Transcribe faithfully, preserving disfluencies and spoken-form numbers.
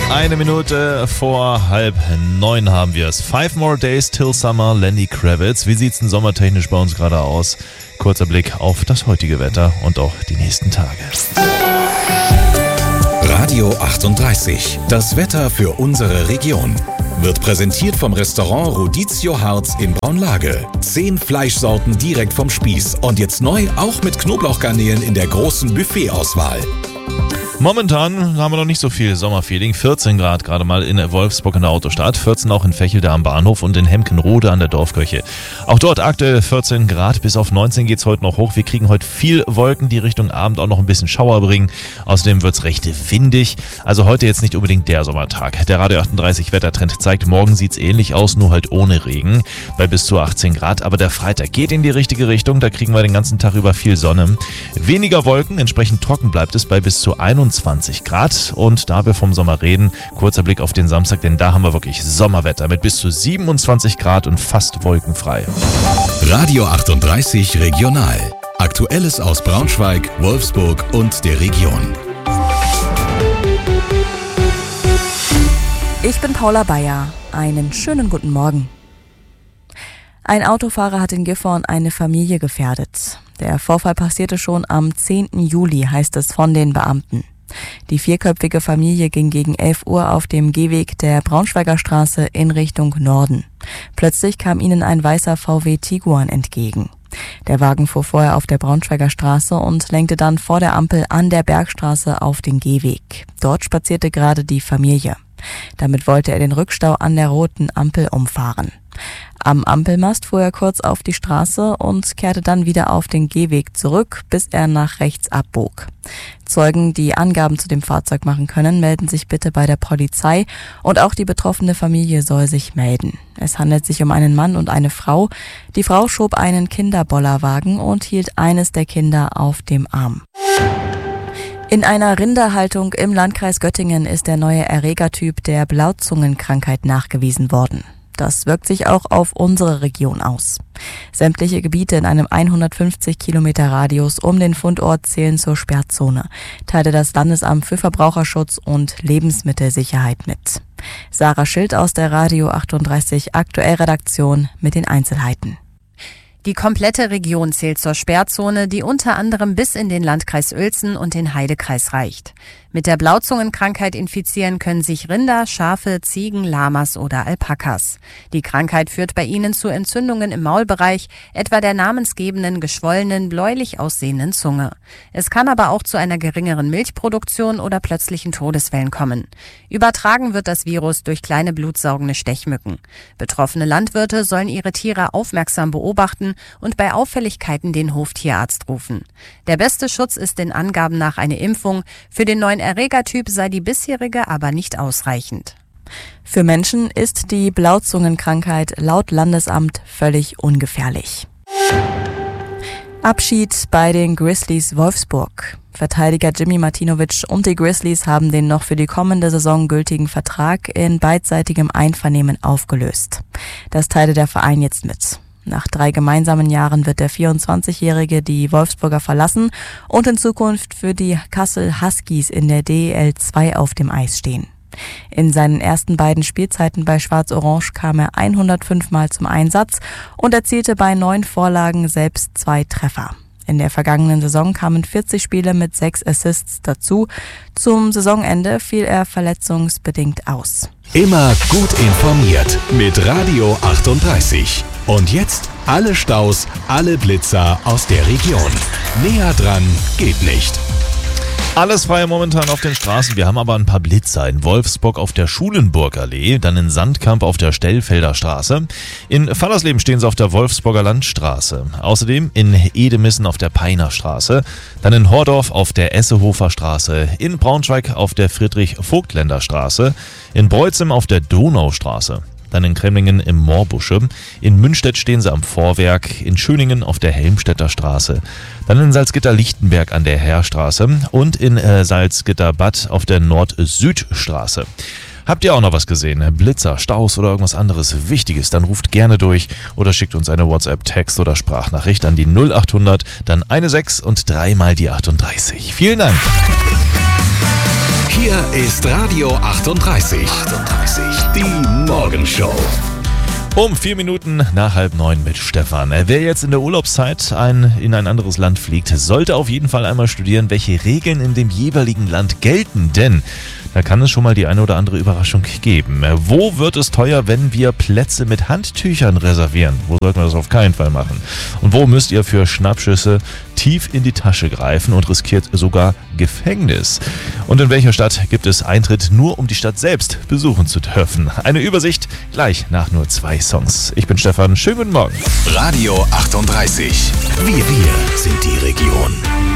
Eine Minute vor halb neun haben wir es. Five more days till summer, Lenny Kravitz. Wie sieht's denn sommertechnisch bei uns gerade aus? Kurzer Blick auf das heutige Wetter und auch die nächsten Tage. Radio achtunddreißig. Das Wetter für unsere Region. Wird präsentiert vom Restaurant Rodizio Harz in Braunlage. Zehn Fleischsorten direkt vom Spieß. Und jetzt neu auch mit Knoblauchgarnelen in der großen Buffetauswahl. Momentan haben wir noch nicht so viel Sommerfeeling. vierzehn Grad gerade mal in Wolfsburg in der Autostadt, vierzehn auch in Vechelde am Bahnhof und in Hemkenrode an der Dorfkirche. Auch dort aktuell vierzehn Grad, bis auf neunzehn geht's heute noch hoch. Wir kriegen heute viel Wolken, die Richtung Abend auch noch ein bisschen Schauer bringen. Außerdem wird's recht windig. Also heute jetzt nicht unbedingt der Sommertag. Der Radio achtunddreißig Wettertrend zeigt, morgen sieht's ähnlich aus, nur halt ohne Regen, bei bis zu achtzehn Grad. Aber der Freitag geht in die richtige Richtung, da kriegen wir den ganzen Tag über viel Sonne. Weniger Wolken, entsprechend trocken bleibt es bei bis zu einundzwanzig Grad. Und da wir vom Sommer reden, kurzer Blick auf den Samstag, denn da haben wir wirklich Sommerwetter mit bis zu siebenundzwanzig Grad und fast wolkenfrei. Radio achtunddreißig Regional. Aktuelles aus Braunschweig, Wolfsburg und der Region. Ich bin Paula Bayer. Einen schönen guten Morgen. Ein Autofahrer hat in Gifhorn eine Familie gefährdet. Der Vorfall passierte schon am zehnten Juli, heißt es von den Beamten. Die vierköpfige Familie ging gegen elf Uhr auf dem Gehweg der Braunschweiger Straße in Richtung Norden. Plötzlich kam ihnen ein weißer V W Tiguan entgegen. Der Wagen fuhr vorher auf der Braunschweiger Straße und lenkte dann vor der Ampel an der Bergstraße auf den Gehweg. Dort spazierte gerade die Familie. Damit wollte er den Rückstau an der roten Ampel umfahren. Am Ampelmast fuhr er kurz auf die Straße und kehrte dann wieder auf den Gehweg zurück, bis er nach rechts abbog. Zeugen, die Angaben zu dem Fahrzeug machen können, melden sich bitte bei der Polizei und auch die betroffene Familie soll sich melden. Es handelt sich um einen Mann und eine Frau. Die Frau schob einen Kinderbollerwagen und hielt eines der Kinder auf dem Arm. In einer Rinderhaltung im Landkreis Göttingen ist der neue Erregertyp der Blauzungenkrankheit nachgewiesen worden. Das wirkt sich auch auf unsere Region aus. Sämtliche Gebiete in einem hundertfünfzig Kilometer Radius um den Fundort zählen zur Sperrzone, teilte das Landesamt für Verbraucherschutz und Lebensmittelsicherheit mit. Sarah Schild aus der Radio achtunddreißig Aktuellredaktion mit den Einzelheiten. Die komplette Region zählt zur Sperrzone, die unter anderem bis in den Landkreis Uelzen und den Heidekreis reicht. Mit der Blauzungenkrankheit infizieren können sich Rinder, Schafe, Ziegen, Lamas oder Alpakas. Die Krankheit führt bei ihnen zu Entzündungen im Maulbereich, etwa der namensgebenden geschwollenen, bläulich aussehenden Zunge. Es kann aber auch zu einer geringeren Milchproduktion oder plötzlichen Todesfällen kommen. Übertragen wird das Virus durch kleine blutsaugende Stechmücken. Betroffene Landwirte sollen ihre Tiere aufmerksam beobachten und bei Auffälligkeiten den Hoftierarzt rufen. Der beste Schutz ist den Angaben nach eine Impfung. Für den neuen Erregertyp sei die bisherige aber nicht ausreichend. Für Menschen ist die Blauzungenkrankheit laut Landesamt völlig ungefährlich. Abschied bei den Grizzlies Wolfsburg. Verteidiger Jimmy Martinovic und die Grizzlies haben den noch für die kommende Saison gültigen Vertrag in beidseitigem Einvernehmen aufgelöst. Das teilte der Verein jetzt mit. Nach drei gemeinsamen Jahren wird der vierundzwanzigjährige die Wolfsburger verlassen und in Zukunft für die Kassel Huskies in der D E L zwei auf dem Eis stehen. In seinen ersten beiden Spielzeiten bei Schwarz-Orange kam er hundertfünf Mal zum Einsatz und erzielte bei neun Vorlagen selbst zwei Treffer. In der vergangenen Saison kamen vierzig Spiele mit sechs Assists dazu. Zum Saisonende fiel er verletzungsbedingt aus. Immer gut informiert mit Radio achtunddreißig. Und jetzt alle Staus, alle Blitzer aus der Region. Näher dran geht nicht. Alles frei momentan auf den Straßen. Wir haben aber ein paar Blitzer in Wolfsburg auf der Schulenburgallee, dann in Sandkamp auf der Stellfelder Straße. In Fallersleben stehen sie auf der Wolfsburger Landstraße. Außerdem in Edemissen auf der Peiner Straße, dann in Hordorf auf der Essehofer Straße, in Braunschweig auf der Friedrich-Vogtländer Straße, in Breutzem auf der Donaustraße. Dann in Kremlingen im Moorbusche, in Münstedt stehen sie am Vorwerk, in Schöningen auf der Helmstedter Straße, dann in Salzgitter-Lichtenberg an der Heerstraße und in äh, Salzgitter-Bad auf der Nord-Süd-Straße. Habt ihr auch noch was gesehen? Blitzer, Staus oder irgendwas anderes Wichtiges? Dann ruft gerne durch oder schickt uns eine WhatsApp, Text oder Sprachnachricht an die null achthundert, dann sechzehn und dreimal die achtunddreißig. Vielen Dank! Hier ist Radio achtunddreißig. achtunddreißig. Die Morgenshow. Um vier Minuten nach halb neun mit Stefan. Wer jetzt in der Urlaubszeit ein, in ein anderes Land fliegt, sollte auf jeden Fall einmal studieren, welche Regeln in dem jeweiligen Land gelten. Denn da kann es schon mal die eine oder andere Überraschung geben. Wo wird es teuer, wenn wir Plätze mit Handtüchern reservieren? Wo sollten wir das auf keinen Fall machen? Und wo müsst ihr für Schnappschüsse tief in die Tasche greifen und riskiert sogar Gefängnis? Und in welcher Stadt gibt es Eintritt nur, um die Stadt selbst besuchen zu dürfen? Eine Übersicht gleich nach nur zwei Songs. Ich bin Stefan, schönen guten Morgen. Radio achtunddreißig. Wir, wir sind die Region.